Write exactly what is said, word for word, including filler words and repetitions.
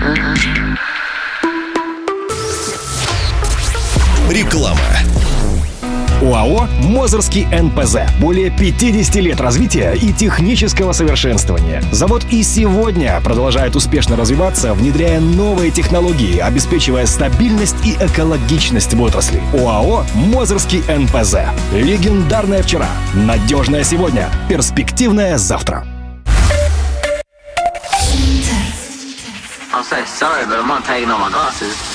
Реклама. ОАО «Мозырский эн пэ зэ». Более пятьдесят лет развития и технического совершенствования. Завод и сегодня продолжает успешно развиваться, внедряя новые технологии, обеспечивая стабильность и экологичность в отрасли. ОАО «Мозырский эн пэ зэ». Легендарное вчера, надежное сегодня, перспективное завтра. I'm so sorry, but I'm not taking off my glasses.